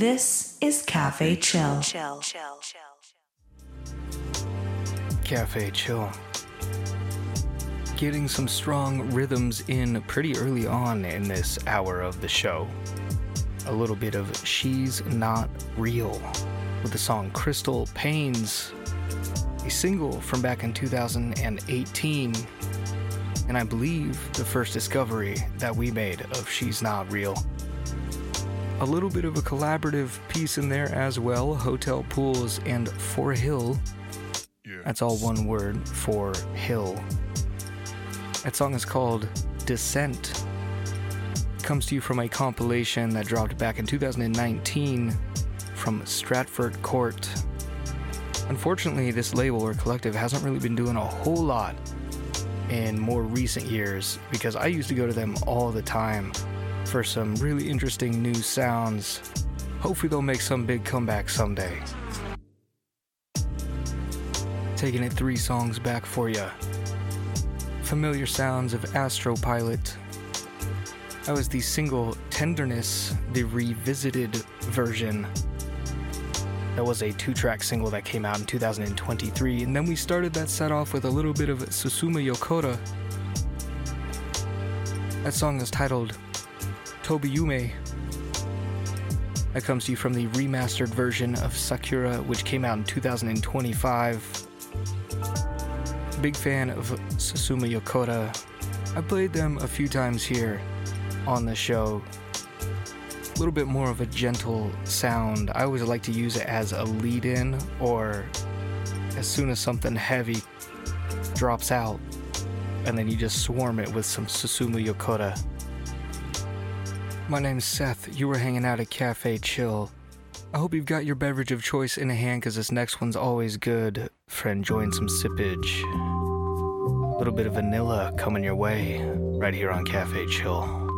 This is Cafe Chill. Cafe Chill. Getting some strong rhythms in pretty early on in this hour of the show. A little bit of She's Not Real with the song Crystal Pains, a single from back in 2018, and I believe the first discovery that we made of She's Not Real. A little bit of a collaborative piece in there as well, Hotel Pools and For Hill. That's all one word, For Hill. That song is called Descent. It comes to you from a compilation that dropped back in 2019 from Stratford Court. Unfortunately, this label or collective hasn't really been doing a whole lot in more recent years because I used to go to them all the time for some really interesting new sounds. Hopefully they'll make some big comeback someday. Taking it 3 songs back for you. Familiar sounds of Astro Pilot. That was the single Tenderness, the revisited version. That was a 2-track single that came out in 2023. And then we started that set off with a little bit of Susumu Yokota. That song is titled Tobiyume. That comes to you from the remastered version of Sakura, which came out in 2025. Big fan of Susumu Yokota. I played them a few times here on the show. A little bit more of a gentle sound. I always like to use it as a lead-in, or as soon as something heavy drops out, and then you just swarm it with some Susumu Yokota. My name's Seth. You were hanging out at Cafe Chill. I hope you've got your beverage of choice in hand, because this next one's always good for enjoying some sippage. A little bit of vanilla coming your way right here on Cafe Chill.